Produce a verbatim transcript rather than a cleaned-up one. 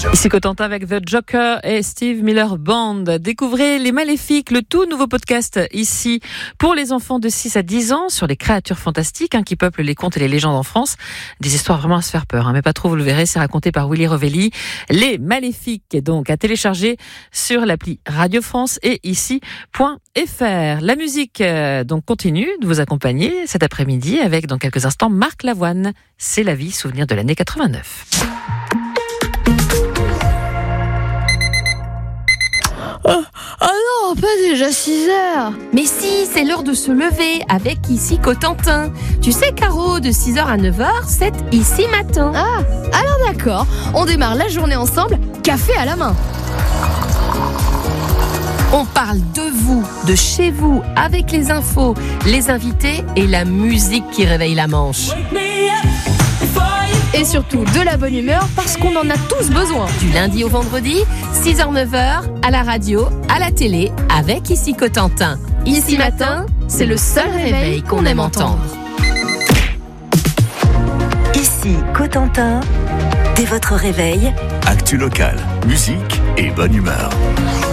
Ici Cotentin avec The Joker et Steve Miller Band. Découvrez Les Maléfiques, le tout nouveau podcast ici pour les enfants de six à dix ans sur les créatures fantastiques hein, qui peuplent les contes et les légendes en France. Des histoires vraiment à se faire peur, hein, mais pas trop, vous le verrez, c'est raconté par Willy Revelli. Les Maléfiques, donc à télécharger sur l'appli Radio France et ici point f r. La musique euh, donc continue de vous accompagner cet après-midi avec dans quelques instants Marc Lavoine. C'est la vie, souvenir de l'année quatre-vingt-neuf. Oh, oh non, pas déjà six heures. Mais si, c'est l'heure de se lever avec Ici Cotentin. Tu sais, Caro, de six heures à neuf heures, c'est Ici Matin. Ah, alors d'accord, on démarre la journée ensemble, café à la main. On parle de vous, de chez vous, avec les infos, les invités et la musique qui réveille la Manche. Et surtout de la bonne humeur parce qu'on en a tous besoin. Du lundi au vendredi, six heures neuf heures, à la radio, à la télé, avec Ici Cotentin. Ici, Ici Matin, c'est le seul réveil qu'on aime entendre. Ici Cotentin, dès votre réveil, actu local, musique et bonne humeur.